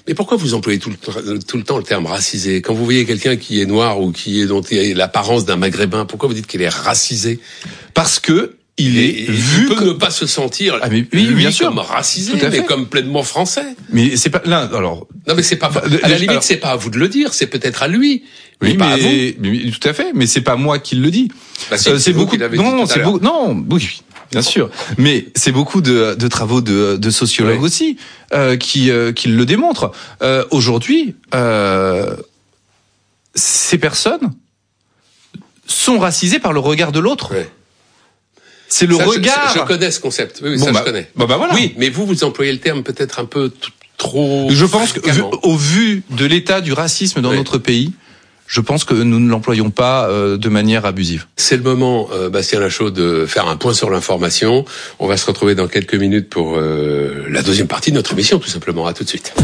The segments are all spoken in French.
Mais pourquoi vous employez tout le temps le terme racisé? Quand vous voyez quelqu'un qui est noir ou dont il a l'apparence d'un maghrébin, pourquoi vous dites qu'il est racisé? Parce que il peut ne pas se sentir bien sûr, comme racisé, mais comme pleinement français. Mais c'est pas là. Alors non, mais c'est pas à la limite, c'est pas à vous de le dire, c'est peut-être à lui. Oui, mais pas à vous. Mais tout à fait. Mais c'est pas moi qui le dis. C'est beaucoup. Oui. Bien sûr, mais c'est beaucoup de travaux de sociologues aussi qui le démontrent. Aujourd'hui, ces personnes sont racisées par le regard de l'autre. Ouais. C'est le regard. Je connais ce concept. Oui, je connais. Voilà. Oui, mais vous employez le terme peut-être un peu trop. Je pense que au vu de l'état du racisme dans notre pays, je pense que nous ne l'employons pas de manière abusive. C'est le moment, Bastien Lachaud, de faire un point sur l'information. On va se retrouver dans quelques minutes pour la deuxième partie de notre émission, tout simplement. À tout de suite.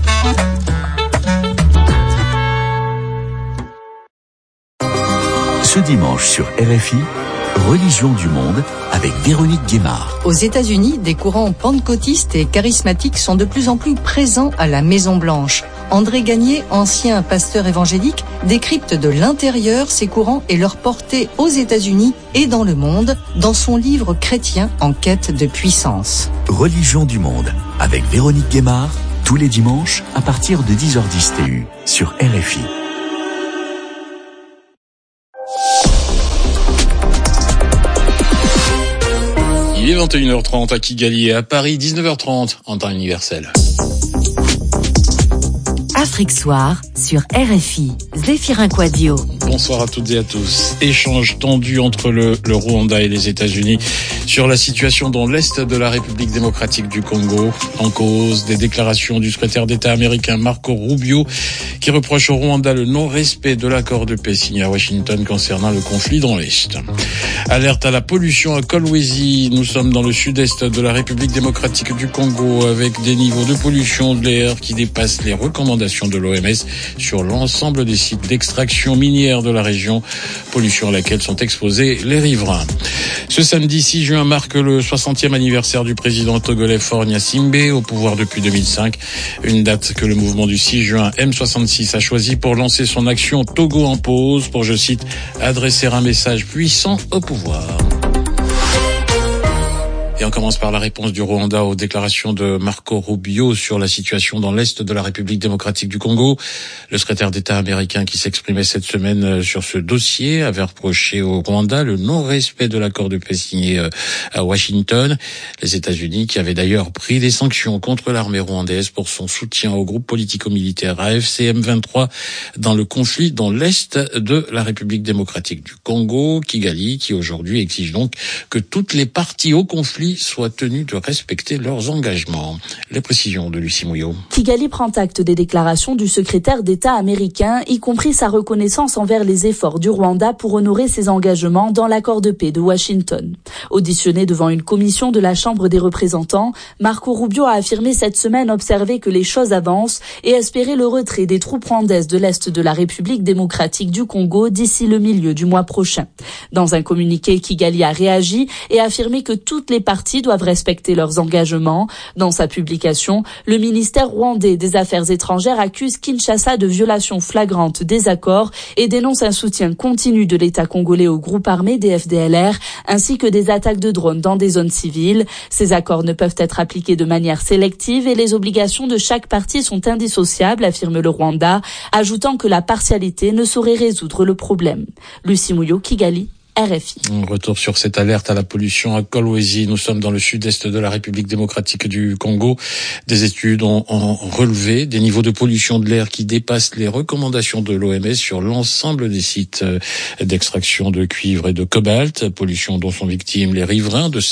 Ce dimanche sur RFI, Religion du monde avec Véronique Guémard. Aux États-Unis, des courants pentecôtistes et charismatiques sont de plus en plus présents à la Maison-Blanche. André Gagné, ancien pasteur évangélique, décrypte de l'intérieur ces courants et leur portée aux États-Unis et dans le monde dans son livre chrétien en quête de puissance. Religion du monde avec Véronique Guémard, tous les dimanches à partir de 10h10 TU sur RFI. Il est 21h30 à Kigali et à Paris, 19h30 en temps universel. Afrique Soir sur RFI. Zéphirin Quadio. Bonsoir à toutes et à tous. Échange tendu entre le Rwanda et les États-Unis sur la situation dans l'est de la République démocratique du Congo. En cause des déclarations du secrétaire d'État américain Marco Rubio qui reproche au Rwanda le non-respect de l'accord de paix signé à Washington concernant le conflit dans l'est. Alerte à la pollution à Kolwezi. Nous sommes dans le sud-est de la République démocratique du Congo avec des niveaux de pollution de l'air qui dépassent les recommandations de l'OMS sur l'ensemble des sites d'extraction minière de la région, pollution à laquelle sont exposés les riverains. Ce samedi 6 juin marque le 60e anniversaire du président togolais Faure Gnassingbé, au pouvoir depuis 2005, une date que le mouvement du 6 juin M66 a choisi pour lancer son action Togo en pause, pour, je cite, adresser un message puissant au pouvoir. Et on commence par la réponse du Rwanda aux déclarations de Marco Rubio sur la situation dans l'est de la République démocratique du Congo. Le secrétaire d'État américain qui s'exprimait cette semaine sur ce dossier avait reproché au Rwanda le non-respect de l'accord de paix signé à Washington. Les États-Unis qui avaient d'ailleurs pris des sanctions contre l'armée rwandaise pour son soutien au groupe politico-militaire AFC M23 dans le conflit dans l'est de la République démocratique du Congo. Kigali qui aujourd'hui exige donc que toutes les parties au conflit soient tenus de respecter leurs engagements. Les précisions de Lucie Mouillot. Kigali prend acte des déclarations du secrétaire d'État américain, y compris sa reconnaissance envers les efforts du Rwanda pour honorer ses engagements dans l'accord de paix de Washington. Auditionné devant une commission de la Chambre des représentants, Marco Rubio a affirmé cette semaine observer que les choses avancent et espérer le retrait des troupes rwandaises de l'Est de la République démocratique du Congo d'ici le milieu du mois prochain. Dans un communiqué, Kigali a réagi et affirmé que toutes les parties doivent respecter leurs engagements. Dans sa publication, le ministère rwandais des Affaires étrangères accuse Kinshasa de violations flagrantes des accords et dénonce un soutien continu de l'État congolais au groupe armé des FDLR ainsi que des attaques de drones dans des zones civiles. Ces accords ne peuvent être appliqués de manière sélective et les obligations de chaque partie sont indissociables, affirme le Rwanda, ajoutant que la partialité ne saurait résoudre le problème. Lucie Mouillot, Kigali. RFI. Retour sur cette alerte à la pollution à Kolwezi. Nous sommes dans le sud-est de la République démocratique du Congo. Des études ont relevé des niveaux de pollution de l'air qui dépassent les recommandations de l'OMS sur l'ensemble des sites d'extraction de cuivre et de cobalt. Pollution dont sont victimes les riverains de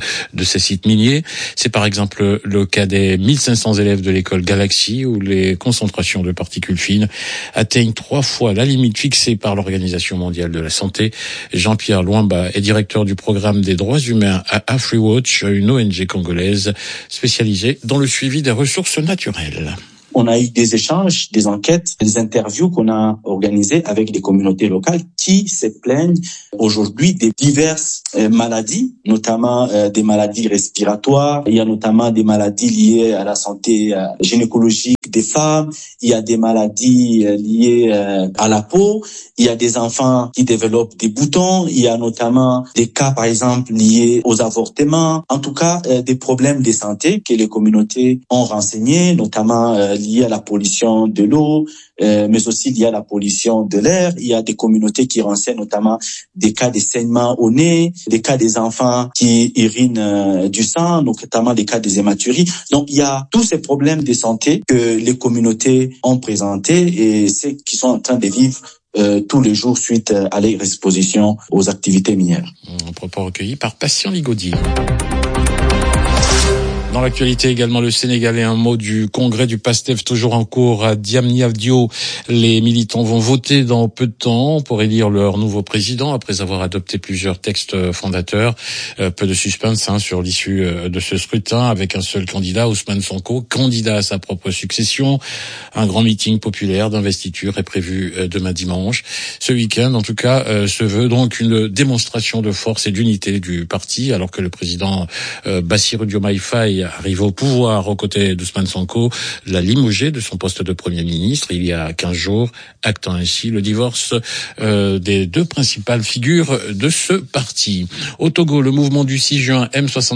ces sites miniers. C'est par exemple le cas des 1500 élèves de l'école Galaxy où les concentrations de particules fines atteignent 3 fois la limite fixée par l'Organisation mondiale de la santé. Jean-Pierre Luamba est directeur du programme des droits humains à AfriWatch, une ONG congolaise spécialisée dans le suivi des ressources naturelles. On a eu des échanges, des enquêtes, des interviews qu'on a organisées avec des communautés locales qui se plaignent aujourd'hui des diverses maladies, notamment des maladies respiratoires. Il y a notamment des maladies liées à la santé gynécologique, des femmes, il y a des maladies liées à la peau, il y a des enfants qui développent des boutons, il y a notamment des cas, par exemple, liés aux avortements. En tout cas, des problèmes de santé que les communautés ont renseignés, notamment liés à la pollution de l'eau, mais aussi liés à la pollution de l'air. Il y a des communautés qui renseignent notamment des cas de saignement au nez, des cas des enfants qui urinent du sang, notamment des cas des hématuries. Donc, il y a tous ces problèmes de santé que les communautés ont présentés et ceux qui sont en train de vivre tous les jours suite à l'exposition aux activités minières. Un propos recueilli par Patient Ligaudy. Dans l'actualité également, le Sénégal et un mot du congrès du PASTEF toujours en cours à Diamniadio. Les militants vont voter dans peu de temps pour élire leur nouveau président après avoir adopté plusieurs textes fondateurs. Peu de suspense sur l'issue de ce scrutin avec un seul candidat, Ousmane Sonko, candidat à sa propre succession. Un grand meeting populaire d'investiture est prévu demain dimanche. Ce week-end, en tout cas, se veut donc une démonstration de force et d'unité du parti alors que le président Bassirou Diomaye Faye arrive au pouvoir aux côtés d'Ousmane Sonko, l'a limogé de son poste de Premier ministre il y a 15 jours, actant ainsi le divorce des deux principales figures de ce parti. Au Togo, le mouvement du 6 juin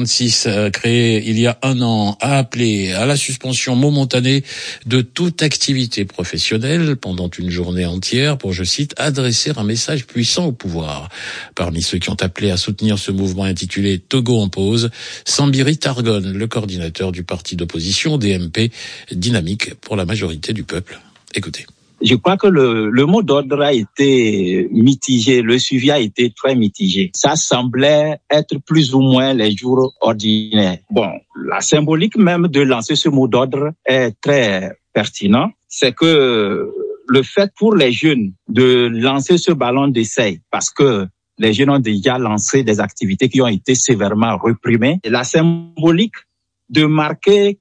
M66, créé il y a un an, a appelé à la suspension momentanée de toute activité professionnelle pendant une journée entière pour, je cite, adresser un message puissant au pouvoir. Parmi ceux qui ont appelé à soutenir ce mouvement intitulé Togo en pause, Sambiri Targon, le coordinateur du parti d'opposition DMP, dynamique pour la majorité du peuple. Écoutez. Je crois que le mot d'ordre a été mitigé, le suivi a été très mitigé. Ça semblait être plus ou moins les jours ordinaires. Bon, la symbolique même de lancer ce mot d'ordre est très pertinent. C'est que le fait pour les jeunes de lancer ce ballon d'essai, parce que les jeunes ont déjà lancé des activités qui ont été sévèrement réprimées. Et la symbolique de marquer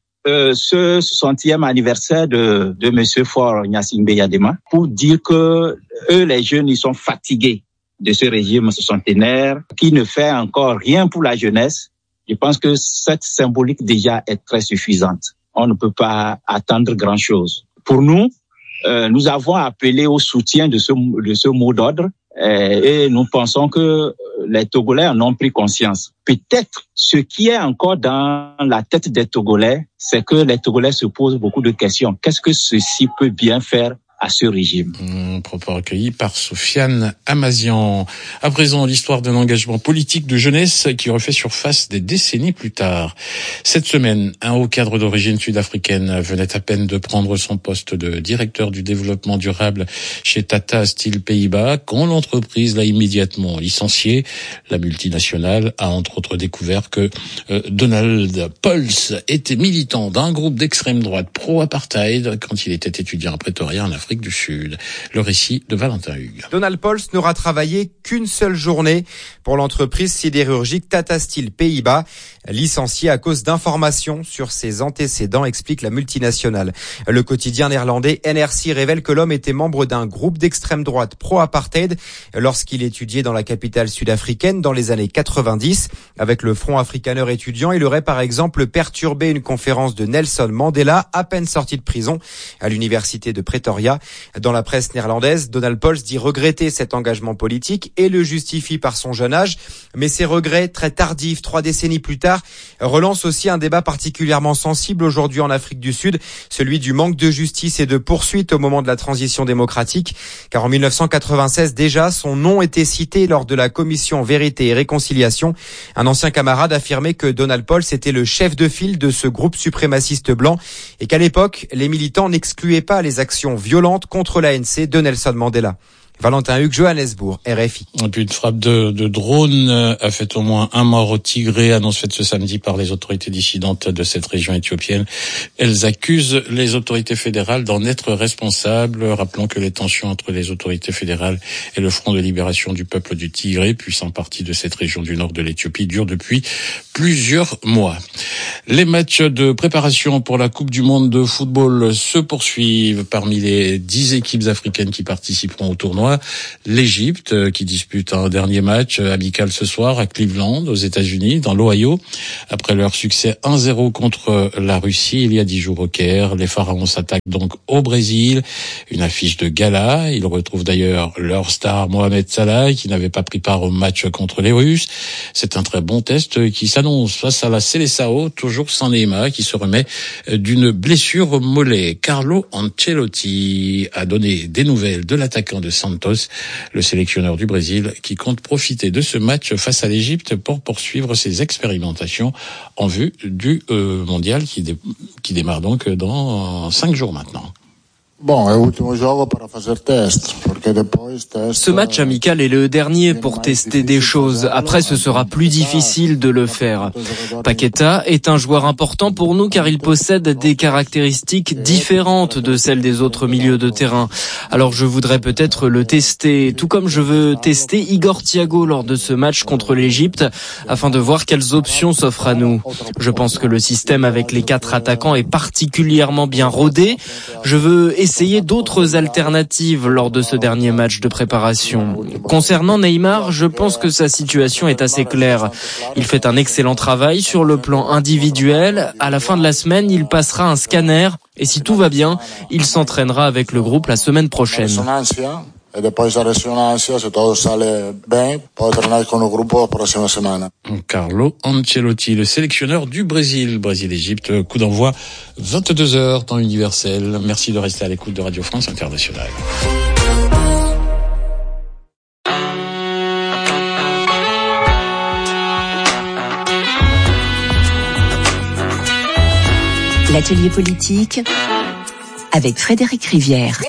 ce 60e anniversaire de Monsieur Faure Gnassingbé Yadema pour dire que eux, les jeunes, ils sont fatigués de ce régime soixantenaire qui ne fait encore rien pour la jeunesse. Je pense que cette symbolique déjà est très suffisante. On ne peut pas attendre grand-chose. Pour nous, nous avons appelé au soutien de ce mot d'ordre. Et nous pensons que les Togolais en ont pris conscience. Peut-être ce qui est encore dans la tête des Togolais, c'est que les Togolais se posent beaucoup de questions. Qu'est-ce que ceci peut bien faire à ce régime? Propos recueilli par Sofiane Amazian. À présent, l'histoire d'un engagement politique de jeunesse qui refait surface des décennies plus tard. Cette semaine, un haut cadre d'origine sud-africaine venait à peine de prendre son poste de directeur du développement durable chez Tata Steel Pays-Bas quand l'entreprise l'a immédiatement licencié. La multinationale a entre autres découvert que Donald Pauls était militant d'un groupe d'extrême droite pro-apartheid quand il était étudiant à Pretoria en Afrique du Sud. Le récit de Valentin Hugues. Donald Pauls n'aura travaillé qu'une seule journée pour l'entreprise sidérurgique Tata Steel Pays-Bas, licencié à cause d'informations sur ses antécédents, explique la multinationale. Le quotidien néerlandais NRC révèle que l'homme était membre d'un groupe d'extrême droite pro-apartheid lorsqu'il étudiait dans la capitale sud-africaine dans les années 90. Avec le Front Afrikaner étudiant, il aurait par exemple perturbé une conférence de Nelson Mandela à peine sorti de prison à l'université de Pretoria. Dans la presse néerlandaise, Donald Pauls dit regretter cet engagement politique et le justifie par son jeune âge. Mais ces regrets, très tardifs, 3 décennies plus tard, relancent aussi un débat particulièrement sensible aujourd'hui en Afrique du Sud, celui du manque de justice et de poursuite au moment de la transition démocratique. Car en 1996 déjà, son nom était cité lors de la commission Vérité et Réconciliation. Un ancien camarade affirmait que Donald Pauls était le chef de file de ce groupe suprémaciste blanc et qu'à l'époque, les militants n'excluaient pas les actions violentes contre l'ANC de Nelson Mandela. Valentin Hugues, Johannesburg, RFI. Et puis une frappe de drone a fait au moins un mort au Tigré, annonce faite ce samedi par les autorités dissidentes de cette région éthiopienne. Elles accusent les autorités fédérales d'en être responsables. Rappelons que les tensions entre les autorités fédérales et le Front de libération du peuple du Tigré, puissant parti de cette région du nord de l'Éthiopie, durent depuis plusieurs mois. Les matchs de préparation pour la Coupe du monde de football se poursuivent parmi les 10 équipes africaines qui participeront au tournoi. tournoi, l'Égypte qui dispute un dernier match amical ce soir à Cleveland, aux États-Unis, dans l'Ohio. Après leur succès 1-0 contre la Russie il y a 10 jours au Caire, les Pharaons s'attaquent donc au Brésil. Une affiche de gala. Ils retrouvent d'ailleurs leur star Mohamed Salah qui n'avait pas pris part au match contre les Russes. C'est un très bon test qui s'annonce face à la Seleção, toujours sans Neymar, qui se remet d'une blessure au mollet. Carlo Ancelotti a donné des nouvelles de l'attaquant de Santos, le sélectionneur du Brésil, qui compte profiter de ce match face à l'Égypte pour poursuivre ses expérimentations en vue du mondial qui démarre donc dans 5 jours maintenant. Ce match amical est le dernier pour tester des choses. Après, ce sera plus difficile de le faire. Paqueta est un joueur important pour nous car il possède des caractéristiques différentes de celles des autres milieux de terrain. Alors je voudrais peut-être le tester, tout comme je veux tester Igor Thiago lors de ce match contre l'Égypte, afin de voir quelles options s'offrent à nous. Je pense que le système avec les 4 attaquants est particulièrement bien rodé. Je veux essayer d'autres alternatives lors de ce dernier match de préparation. Concernant Neymar, je pense que sa situation est assez claire. Il fait un excellent travail sur le plan individuel. À la fin de la semaine, il passera un scanner et si tout va bien, il s'entraînera avec le groupe la semaine prochaine. E depois da ressonância, se todo sale bem, pode treinar com o grupo a próxima semana. Carlo Ancelotti, le sélectionneur du Brésil. Brésil-Égypte, coup d'envoi 22h, temps universel. Merci de rester à l'écoute de Radio France Internationale. L'atelier politique avec Frédéric Rivière.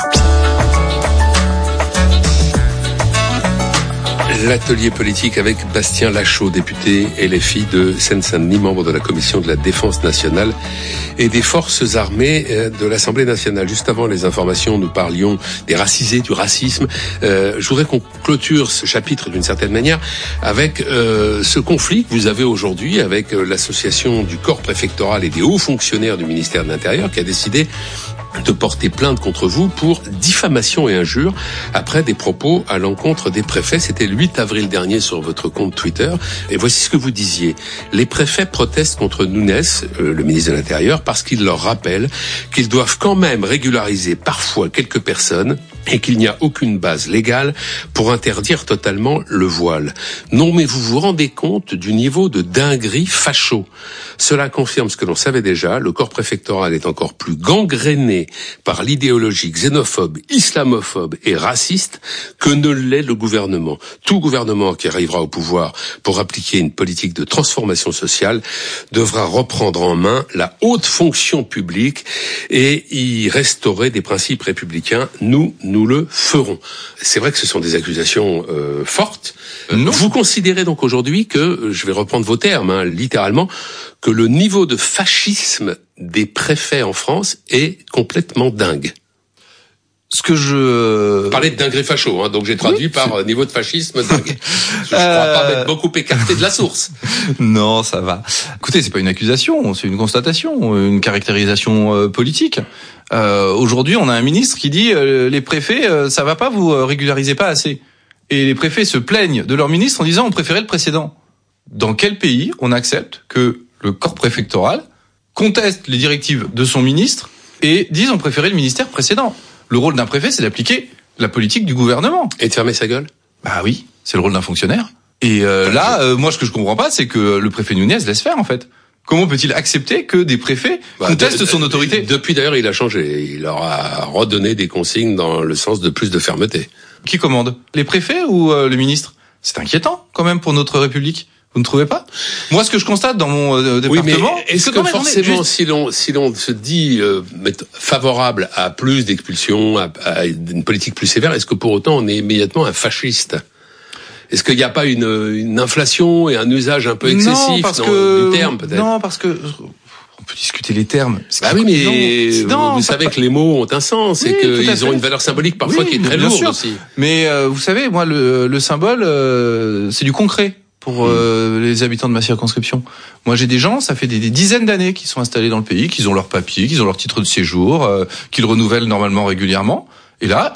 L'atelier politique avec Bastien Lachaud, député LFI de Seine-Saint-Denis, membre de la commission de la défense nationale et des forces armées de l'Assemblée nationale. Juste avant les informations, nous parlions des racisés, du racisme. Je voudrais qu'on clôture ce chapitre d'une certaine manière avec ce conflit que vous avez aujourd'hui avec l'association du corps préfectoral et des hauts fonctionnaires du ministère de l'Intérieur qui a décidé de porter plainte contre vous pour diffamation et injure après des propos à l'encontre des préfets. C'était le 8 avril dernier sur votre compte Twitter. Et voici ce que vous disiez. Les préfets protestent contre Nunes, le ministre de l'Intérieur, parce qu'il leur rappelle qu'ils doivent quand même régulariser parfois quelques personnes et qu'il n'y a aucune base légale pour interdire totalement le voile. Non, mais vous vous rendez compte du niveau de dinguerie facho. Cela confirme ce que l'on savait déjà, le corps préfectoral est encore plus gangréné par l'idéologie xénophobe, islamophobe et raciste que ne l'est le gouvernement. Tout gouvernement qui arrivera au pouvoir pour appliquer une politique de transformation sociale devra reprendre en main la haute fonction publique et y restaurer des principes républicains. Nous le ferons. C'est vrai que ce sont des accusations fortes. Vous considérez donc aujourd'hui que, je vais reprendre vos termes, littéralement, que le niveau de fascisme des préfets en France est complètement dingue. Ce que je parlais de dinguerie facho, donc j'ai traduit par niveau de fascisme dingue. Je crois pas m'être beaucoup écarté de la source. Non, ça va. Écoutez, c'est pas une accusation, c'est une constatation, une caractérisation politique. Aujourd'hui, on a un ministre qui dit les préfets, ça va pas, vous régularisez pas assez. Et les préfets se plaignent de leur ministre en disant on préférait le précédent. Dans quel pays on accepte que le corps préfectoral conteste les directives de son ministre et dise on préférait le ministère précédent? Le rôle d'un préfet, c'est d'appliquer la politique du gouvernement. Et de fermer sa gueule? Bah oui, c'est le rôle d'un fonctionnaire. Et moi, ce que je comprends pas, c'est que le préfet Nunes laisse faire, en fait. Comment peut-il accepter que des préfets contestent son autorité? Depuis d'ailleurs, il a changé. Il leur a redonné des consignes dans le sens de plus de fermeté. Qui commande? Les préfets ou le ministre? C'est inquiétant, quand même, pour notre République. Vous ne trouvez pas? Moi, ce que je constate dans mon département... Oui, mais est-ce que forcément, si l'on se dit favorable à plus d'expulsions, à une politique plus sévère, est-ce que pour autant on est immédiatement un fasciste? Est-ce qu'il n'y a pas une inflation et un usage un peu excessif du terme, peut-être? Non, parce que... On peut discuter les termes. Bah oui, mais vous savez que les mots ont un sens et qu'ils ont une valeur symbolique parfois qui est très lourde aussi. Mais vous savez, moi, le symbole, c'est du concret pour les habitants de ma circonscription. Moi, j'ai des gens, ça fait des dizaines d'années qu'ils sont installés dans le pays, qu'ils ont leurs papiers, qu'ils ont leur titre de séjour, qu'ils renouvellent normalement régulièrement. Et là, ils sont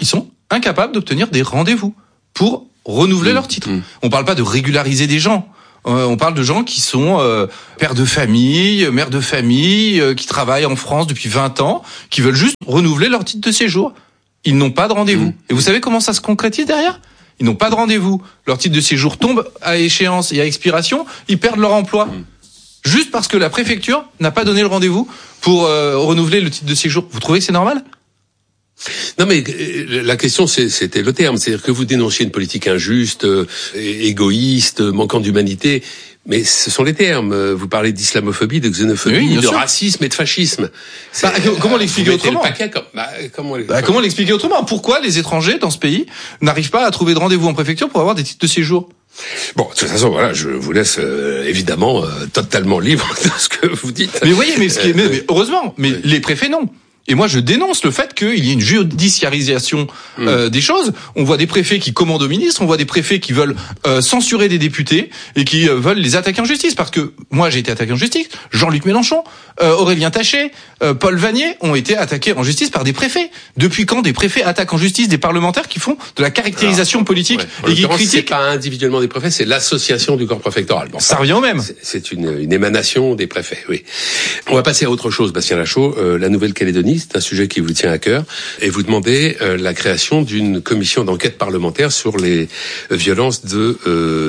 incapables d'obtenir des rendez-vous pour renouveler leur titre. On parle pas de régulariser des gens. On parle de gens qui sont pères de famille, mères de famille, qui travaillent en France depuis 20 ans, qui veulent juste renouveler leur titre de séjour. Ils n'ont pas de rendez-vous. Et vous savez comment ça se concrétise derrière ? Ils n'ont pas de rendez-vous. Leur titre de séjour tombe à échéance et à expiration. Ils perdent leur emploi. Juste parce que la préfecture n'a pas donné le rendez-vous pour renouveler le titre de séjour. Vous trouvez que c'est normal ? Non, mais la question, c'était le terme. C'est-à-dire que vous dénonciez une politique injuste, égoïste, manquant d'humanité. Mais ce sont les termes. Vous parlez d'islamophobie, de xénophobie, de racisme et de fascisme. Comment l'expliquer autrement ? Comment l'expliquer autrement ? Pourquoi les étrangers dans ce pays n'arrivent pas à trouver de rendez-vous en préfecture pour avoir des titres de séjour ? Bon, de toute façon, voilà, je vous laisse évidemment totalement libre de ce que vous dites. Mais voyez, mais heureusement, mais les préfets non. Et moi, je dénonce le fait qu'il y ait une judiciarisation des choses. On voit des préfets qui commandent aux ministres, on voit des préfets qui veulent censurer des députés et qui veulent les attaquer en justice. Parce que moi, j'ai été attaqué en justice. Jean-Luc Mélenchon, Aurélien Taché, Paul Vanier ont été attaqués en justice par des préfets. Depuis quand des préfets attaquent en justice des parlementaires qui font de la caractérisation politique et qui critiquent ? C'est pas individuellement des préfets, c'est l'association du corps préfectoral. Bon, ça revient au même. C'est une émanation des préfets, oui. On va passer à autre chose, Bastien Lachaud. La Nouvelle-Calédonie, c'est un sujet qui vous tient à cœur, et vous demandez la création d'une commission d'enquête parlementaire sur les violences de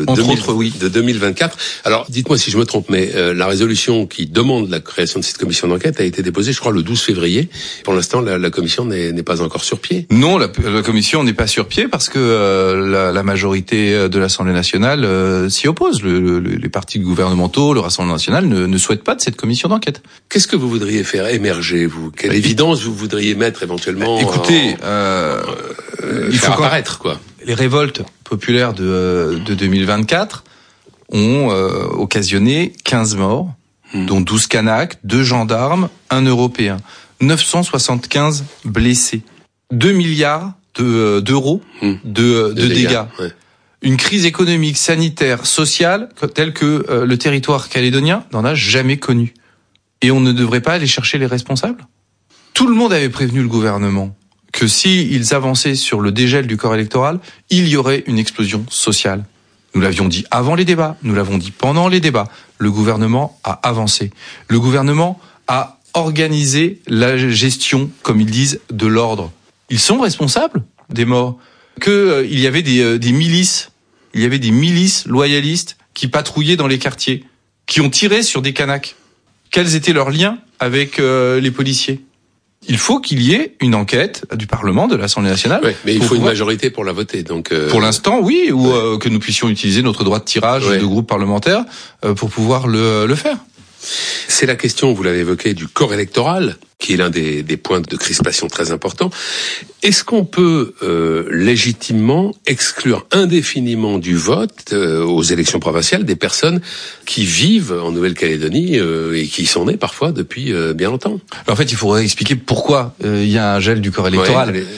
2024. Alors, dites-moi si je me trompe, mais la résolution qui demande la création de cette commission d'enquête a été déposée, je crois, le 12 février. Pour l'instant, la commission n'est pas encore sur pied. Non, la commission n'est pas sur pied parce que la majorité de l'Assemblée nationale s'y oppose. Les partis gouvernementaux, le Rassemblement national ne souhaitent pas de cette commission d'enquête. Qu'est-ce que vous voudriez faire émerger, vous ? Quelle évidence vous voudriez mettre éventuellement Écoutez, il faut apparaître, quoi. Les révoltes populaires de 2024 ont occasionné 15 morts, dont 12 Kanaks, 2 gendarmes, 1 Européen, 975 blessés, 2 milliards d'euros de dégâts. Ouais. Une crise économique, sanitaire, sociale, telle que le territoire calédonien n'en a jamais connue. Et on ne devrait pas aller chercher les responsables ? Tout le monde avait prévenu le gouvernement que s'ils avançaient sur le dégel du corps électoral, il y aurait une explosion sociale. Nous l'avions dit avant les débats, nous l'avons dit pendant les débats. Le gouvernement a avancé. Le gouvernement a organisé la gestion, comme ils disent, de l'ordre. Ils sont responsables des morts. Il y avait des milices. Il y avait des milices loyalistes qui patrouillaient dans les quartiers, qui ont tiré sur des Kanaks. Quels étaient leurs liens avec les policiers ? Il faut qu'il y ait une enquête du Parlement, de l'Assemblée nationale. Oui, mais il faut une majorité pour la voter. Donc pour l'instant, oui, ou que nous puissions utiliser notre droit de tirage de groupe parlementaire pour pouvoir le faire. C'est la question, vous l'avez évoqué, du corps électoral, qui est l'un des points de crispation très importants. Est-ce qu'on peut légitimement exclure indéfiniment du vote aux élections provinciales des personnes qui vivent en Nouvelle-Calédonie et qui y sont nées parfois depuis bien longtemps ? Alors, en fait, il faudrait expliquer pourquoi il y a un gel du corps électoral. Ouais,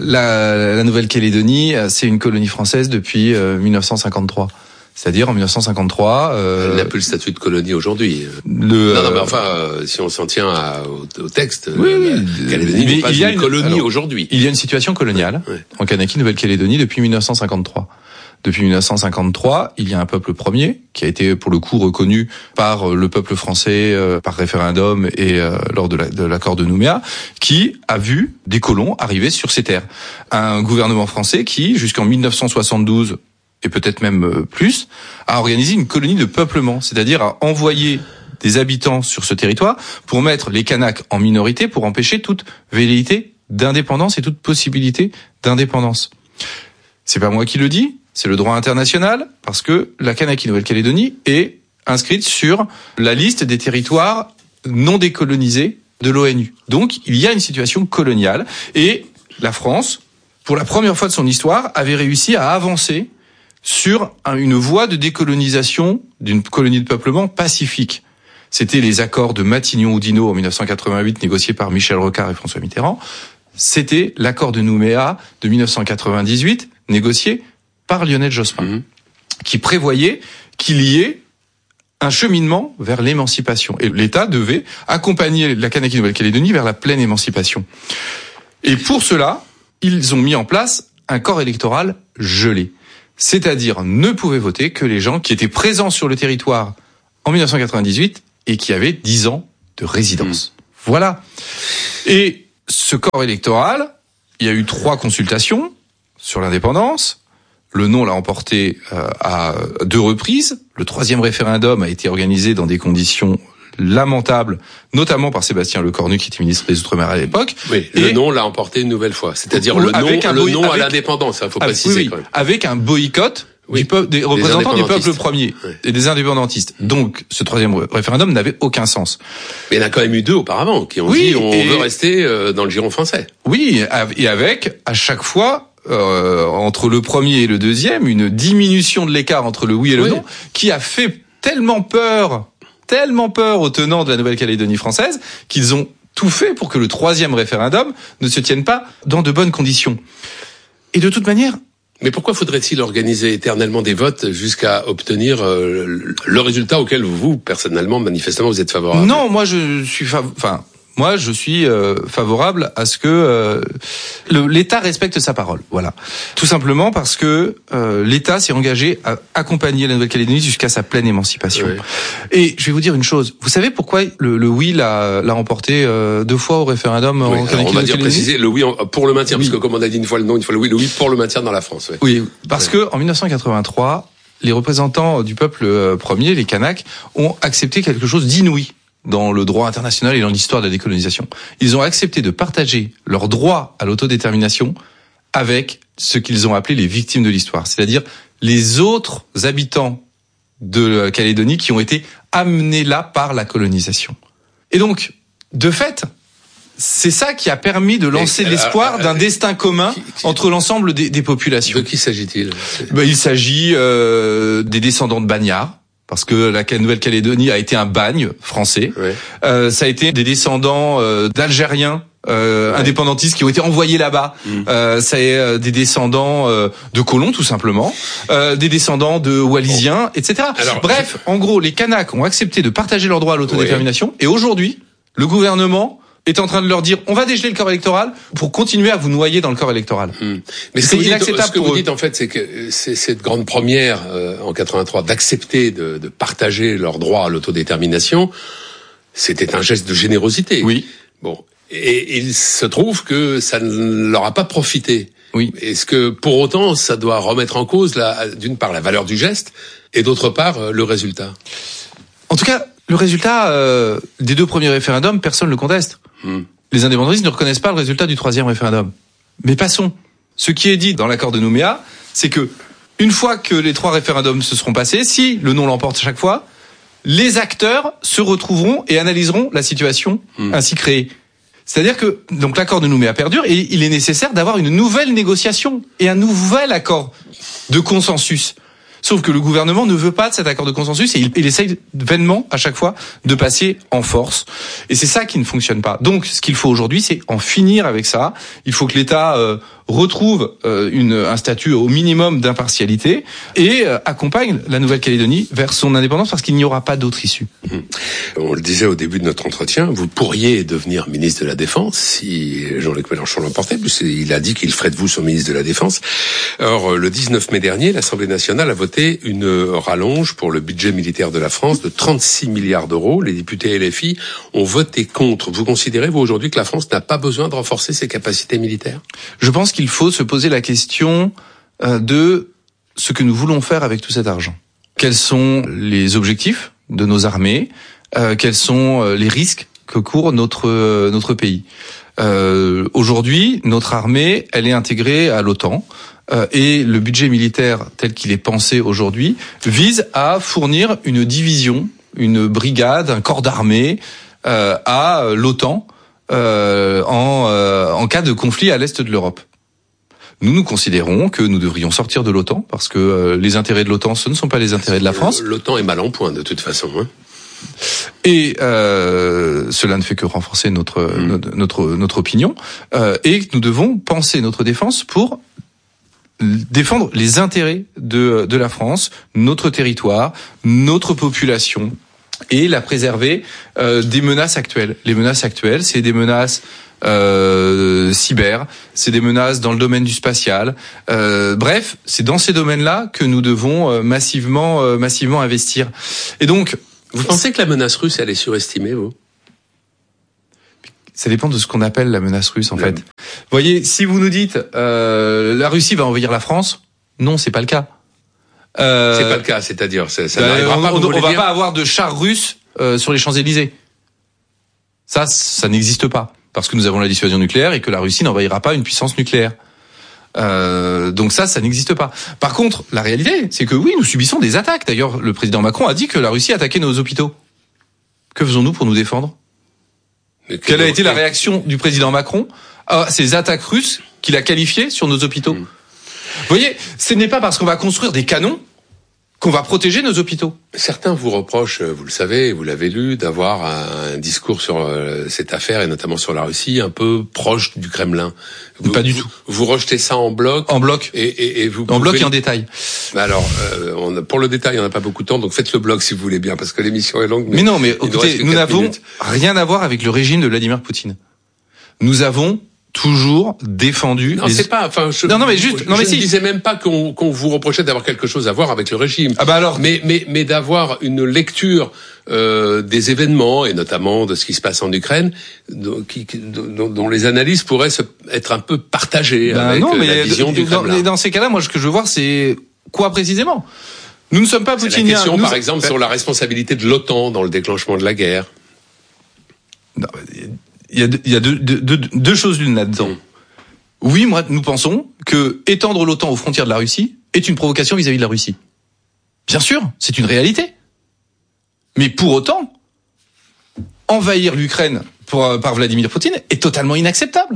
la Nouvelle-Calédonie, c'est une colonie française depuis 1953. C'est-à-dire en 1953... Elle n'a plus le statut de colonie aujourd'hui. Non, mais enfin, si on s'en tient au texte, Calédonie n'est pas une colonie aujourd'hui. Il y a une situation coloniale en Kanaki, Nouvelle-Calédonie, depuis 1953. Depuis 1953, il y a un peuple premier qui a été pour le coup reconnu par le peuple français par référendum et lors de l'accord de Nouméa, qui a vu des colons arriver sur ces terres. Un gouvernement français qui, jusqu'en 1972... et peut-être même plus, a organisé une colonie de peuplement, c'est-à-dire a envoyé des habitants sur ce territoire pour mettre les Kanaks en minorité, pour empêcher toute velléité d'indépendance et toute possibilité d'indépendance. C'est pas moi qui le dis, c'est le droit international, parce que la Kanaki Nouvelle-Calédonie est inscrite sur la liste des territoires non décolonisés de l'ONU. Donc, il y a une situation coloniale, et la France, pour la première fois de son histoire, avait réussi à avancer sur une voie de décolonisation d'une colonie de peuplement pacifique. C'était les accords de Matignon-Oudinot en 1988, négociés par Michel Rocard et François Mitterrand. C'était l'accord de Nouméa de 1998, négocié par Lionel Jospin, qui prévoyait qu'il y ait un cheminement vers l'émancipation. Et l'État devait accompagner la Kanaki Nouvelle-Calédonie vers la pleine émancipation. Et pour cela, ils ont mis en place un corps électoral gelé. C'est-à-dire ne pouvaient voter que les gens qui étaient présents sur le territoire en 1998 et qui avaient 10 ans de résidence. Voilà. Et ce corps électoral, il y a eu 3 consultations sur l'indépendance. Le non l'a emporté à 2 reprises. Le 3e référendum a été organisé dans des conditions lamentables, notamment par Sébastien Lecornu, qui était ministre des Outre-mer à l'époque. Oui, et le non l'a emporté une nouvelle fois. C'est-à-dire le non à l'indépendance, il faut préciser quand même. Avec un boycott du peuple, des représentants du peuple premier et des indépendantistes. Donc, ce 3e référendum n'avait aucun sens. Mais il y en a quand même eu 2 auparavant qui ont dit on veut rester dans le giron français. Oui, et avec, à chaque fois, entre le premier et le deuxième, une diminution de l'écart entre le oui et le non, qui a fait tellement peur aux tenants de la Nouvelle-Calédonie française qu'ils ont tout fait pour que le 3e référendum ne se tienne pas dans de bonnes conditions. Et de toute manière... Mais pourquoi faudrait-il organiser éternellement des votes jusqu'à obtenir le résultat auquel vous, personnellement, manifestement, vous êtes favorable? Non, moi je suis favorable à ce que l'État respecte sa parole. Voilà. Tout simplement parce que l'État s'est engagé à accompagner la Nouvelle-Calédonie jusqu'à sa pleine émancipation. Oui. Et je vais vous dire une chose. Vous savez pourquoi le oui l'a remporté 2 fois au référendum en Nouvelle-Calédonie? On va dire préciser le oui pour le maintien, parce que comme on a dit une fois le non, une fois le oui pour le maintien dans la France. Oui, parce que en 1983, les représentants du peuple premier, les Kanaks, ont accepté quelque chose d'inouï dans le droit international et dans l'histoire de la décolonisation. Ils ont accepté de partager leur droit à l'autodétermination avec ce qu'ils ont appelé les victimes de l'histoire, c'est-à-dire les autres habitants de la Calédonie qui ont été amenés là par la colonisation. Et donc, de fait, c'est ça qui a permis de lancer l'espoir d'un destin commun entre l'ensemble des populations. De qui s'agit-il? Il s'agit des descendants de bagnards, parce que la Nouvelle-Calédonie a été un bagne français. Oui. Ça a été des descendants d'Algériens indépendantistes qui ont été envoyés là-bas. Ça est des descendants de colons, tout simplement, des descendants de Wallisiens, etc. Alors, bref, en gros, les Kanaks ont accepté de partager leur droit à l'autodétermination, et aujourd'hui, le gouvernement est en train de leur dire on va dégeler le corps électoral pour continuer à vous noyer dans le corps électoral. Mais c'est inacceptable. Ce que vous dites en fait, c'est que c'est cette grande première en 83 d'accepter de partager leur droit à l'autodétermination, c'était un geste de générosité. Oui. Bon, et il se trouve que ça ne leur a pas profité. Oui. Est-ce que pour autant ça doit remettre en cause d'une part la valeur du geste et d'autre part le résultat? En tout cas, le résultat des 2 premiers référendums, personne ne le conteste. Les indépendantistes ne reconnaissent pas le résultat du 3e référendum. Mais passons. Ce qui est dit dans l'accord de Nouméa, c'est que une fois que les 3 référendums se seront passés, si le non l'emporte chaque fois, les acteurs se retrouveront et analyseront la situation ainsi créée. C'est-à-dire que donc l'accord de Nouméa perdure et il est nécessaire d'avoir une nouvelle négociation et un nouvel accord de consensus. Sauf que le gouvernement ne veut pas de cet accord de consensus et il essaye vainement à chaque fois de passer en force. Et c'est ça qui ne fonctionne pas. Donc ce qu'il faut aujourd'hui, c'est en finir avec ça. Il faut que l'État retrouve un statut au minimum d'impartialité et accompagne la Nouvelle-Calédonie vers son indépendance parce qu'il n'y aura pas d'autre issue. On le disait au début de notre entretien, vous pourriez devenir ministre de la Défense si Jean-Luc Mélenchon l'emportait, puisqu'il a dit qu'il ferait de vous son ministre de la Défense. Or, le 19 mai dernier, l'Assemblée nationale a voté une rallonge pour le budget militaire de la France de 36 milliards d'euros. Les députés LFI ont voté contre. Vous considérez, vous, aujourd'hui, que la France n'a pas besoin de renforcer ses capacités militaires? Je pense qu'il faut se poser la question de ce que nous voulons faire avec tout cet argent. Quels sont les objectifs de nos armées? Quels sont les risques que court notre pays? Aujourd'hui, notre armée, elle est intégrée à l'OTAN. Et le budget militaire tel qu'il est pensé aujourd'hui vise à fournir une division, une brigade, un corps d'armée à l'OTAN en cas de conflit à l'est de l'Europe. Nous considérons que nous devrions sortir de l'OTAN parce que les intérêts de l'OTAN, ce ne sont pas les intérêts de la France. L'OTAN est mal en point de toute façon. Et cela ne fait que renforcer notre opinion. Et nous devons penser notre défense pour défendre les intérêts de la France, notre territoire, notre population et la préserver des menaces actuelles. Les menaces actuelles, c'est des menaces cyber, c'est des menaces dans le domaine du spatial. Bref, c'est dans ces domaines-là que nous devons massivement investir. Et donc, vous pensez que la menace russe, elle est surestimée, vous ? Ça dépend de ce qu'on appelle la menace russe, en fait. Vous voyez, si vous nous dites la Russie va envahir la France, non, c'est pas le cas. C'est pas le cas, c'est-à-dire ça n'arrivera pas. On va pas avoir de chars russes sur les Champs-Élysées. Ça n'existe pas, parce que nous avons la dissuasion nucléaire et que la Russie n'envahira pas une puissance nucléaire. Donc ça n'existe pas. Par contre, la réalité, c'est que oui, nous subissons des attaques. D'ailleurs, le président Macron a dit que la Russie attaquait nos hôpitaux. Que faisons-nous pour nous défendre ? Quelle a été la réaction du président Macron à ces attaques russes qu'il a qualifiées sur nos hôpitaux ? Vous voyez, ce n'est pas parce qu'on va construire des canons qu'on va protéger nos hôpitaux. Certains vous reprochent, vous le savez, vous l'avez lu, d'avoir un discours sur cette affaire et notamment sur la Russie un peu proche du Kremlin. Pas du tout. Vous rejetez ça en bloc. En bloc. Et vous. En bloc et en détail. Alors, pour le détail, on n'a pas beaucoup de temps, donc faites le bloc si vous voulez bien, parce que l'émission est longue. Mais non, mais écoutez, nous n'avons rien à voir avec le régime de Vladimir Poutine. Nous avons toujours défendu. Non, c'est pas. Enfin, je ne disais même pas qu'on vous reprochait d'avoir quelque chose à voir avec le régime. Ah bah alors. Mais d'avoir une lecture des événements et notamment de ce qui se passe en Ukraine, dont les analyses pourraient être un peu partagées avec la vision du Kremlin. Dans ces cas-là, moi, ce que je veux voir, c'est quoi précisément ? Nous ne sommes pas poutiniens. C'est la question, par exemple, sur la responsabilité de l'OTAN dans le déclenchement de la guerre. Non, il y a deux choses l'une là-dedans. Oui, nous pensons que étendre l'OTAN aux frontières de la Russie est une provocation vis-à-vis de la Russie. Bien sûr, c'est une réalité. Mais pour autant, envahir l'Ukraine par Vladimir Poutine est totalement inacceptable.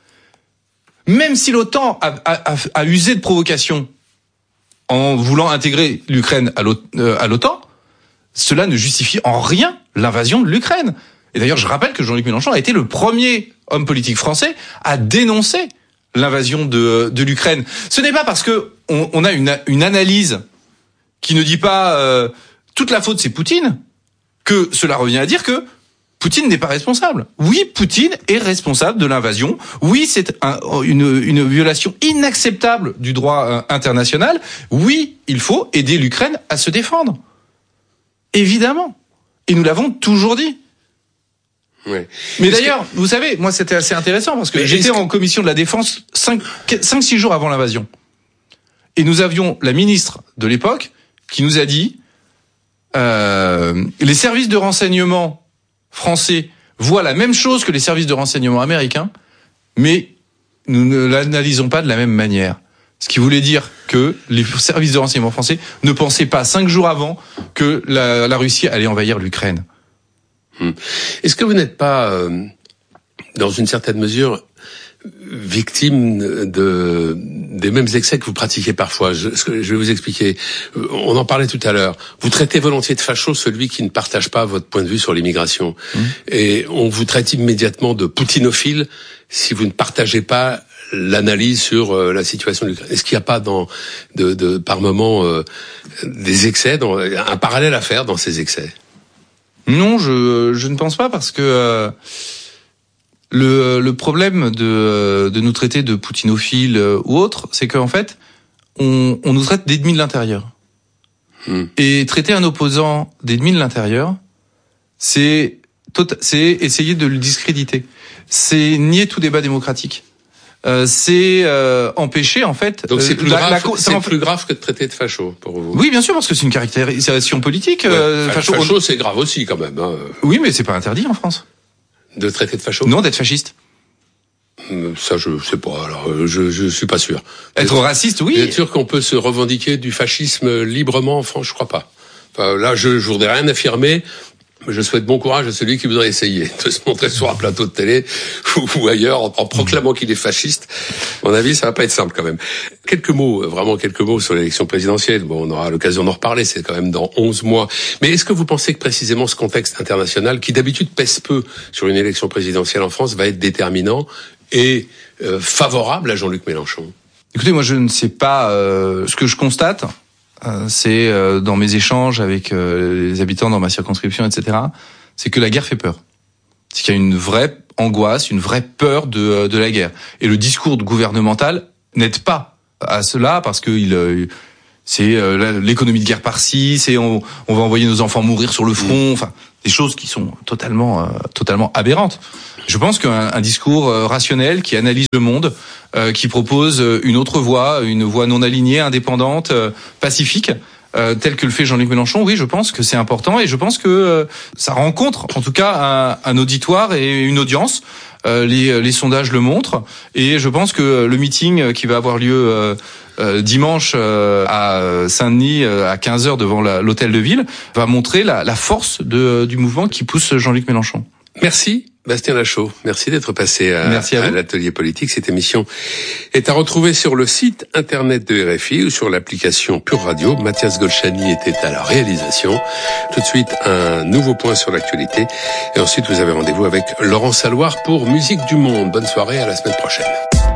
Même si l'OTAN a usé de provocation en voulant intégrer l'Ukraine à l'OTAN, cela ne justifie en rien l'invasion de l'Ukraine. Et d'ailleurs, je rappelle que Jean-Luc Mélenchon a été le premier homme politique français à dénoncer l'invasion de l'Ukraine. Ce n'est pas parce que on a une analyse qui ne dit pas toute la faute c'est Poutine que cela revient à dire que Poutine n'est pas responsable. Oui, Poutine est responsable de l'invasion. Oui, c'est une violation inacceptable du droit international. Oui, il faut aider l'Ukraine à se défendre. Évidemment. Et nous l'avons toujours dit. Oui. Mais d'ailleurs, vous savez, moi c'était assez intéressant parce que j'étais en commission de la défense 5-6 jours avant l'invasion. Et nous avions la ministre de l'époque qui nous a dit les services de renseignement français voient la même chose que les services de renseignement américains, mais nous ne l'analysons pas de la même manière. Ce qui voulait dire que les services de renseignement français ne pensaient pas 5 jours avant que la Russie allait envahir l'Ukraine. Est-ce que vous n'êtes pas, dans une certaine mesure, victime des mêmes excès que vous pratiquez parfois? Je vais vous expliquer. On en parlait tout à l'heure. Vous traitez volontiers de facho celui qui ne partage pas votre point de vue sur l'immigration. Et on vous traite immédiatement de poutinophile si vous ne partagez pas l'analyse sur la situation de l'Ukraine. Est-ce qu'il n'y a pas par moment des excès, un parallèle à faire dans ces excès? Non, je ne pense pas parce que le problème de nous traiter de poutinophiles ou autres, c'est qu'en fait, on nous traite d'ennemis de l'intérieur. Et traiter un opposant d'ennemi de l'intérieur, c'est essayer de le discréditer. C'est nier tout débat démocratique. C'est empêcher en fait. Donc c'est plus grave que de traiter de facho pour vous. Oui, bien sûr, parce que c'est une caractérisation politique. Facho, c'est grave aussi quand même. Hein. Oui, mais c'est pas interdit en France. De traiter de facho? Non, d'être fasciste. Ça, je sais pas. Alors, je suis pas sûr. Être raciste, oui. Vous êtes sûr qu'on peut se revendiquer du fascisme librement en France? Je crois pas. Enfin, là, je voudrais rien affirmer. Je souhaite bon courage à celui qui voudrait essayer de se montrer sur un plateau de télé ou ailleurs en proclamant qu'il est fasciste. À mon avis, ça va pas être simple quand même. Vraiment quelques mots sur l'élection présidentielle. Bon, on aura l'occasion d'en reparler, c'est quand même dans 11 mois. Mais est-ce que vous pensez que précisément ce contexte international, qui d'habitude pèse peu sur une élection présidentielle en France, va être déterminant et favorable à Jean-Luc Mélenchon? Écoutez, moi je ne sais pas. Ce que je constate, c'est dans mes échanges avec les habitants dans ma circonscription, etc., c'est que la guerre fait peur. C'est qu'il y a une vraie angoisse, une vraie peur de la guerre. Et le discours gouvernemental n'aide pas à cela parce que c'est l'économie de guerre par-ci, c'est on va envoyer nos enfants mourir sur le front, enfin des choses qui sont totalement aberrantes. Je pense qu'un discours rationnel qui analyse le monde, qui propose une autre voie, une voie non alignée, indépendante, pacifique, tel que le fait Jean-Luc Mélenchon, oui, je pense que c'est important et je pense que ça rencontre en tout cas un auditoire et une audience. Les sondages le montrent et je pense que le meeting qui va avoir lieu dimanche à Saint-Denis à 15h devant l'hôtel de ville va montrer la force du mouvement qui pousse Jean-Luc Mélenchon. Merci Bastien Lachaud, merci d'être passé à l'atelier politique. Cette émission est à retrouver sur le site internet de RFI ou sur l'application Pure Radio. Mathias Golchani était à la réalisation. Tout de suite, un nouveau point sur l'actualité. Et ensuite, vous avez rendez-vous avec Laurent Salouard pour Musique du Monde. Bonne soirée, à la semaine prochaine.